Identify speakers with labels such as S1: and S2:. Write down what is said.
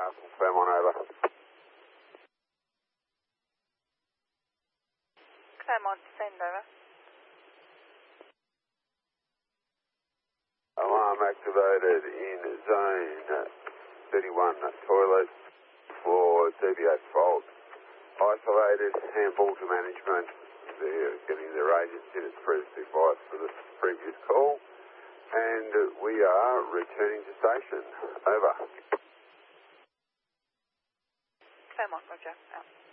S1: Claremont, over.
S2: Claremont, send over.
S1: Alarm activated in zone 31 toilet for deviate fault. Isolated, handball to management. They're getting their agents in as previously advised for the previous call. And we are returning to station. Over.
S2: Claremont, roger. Out.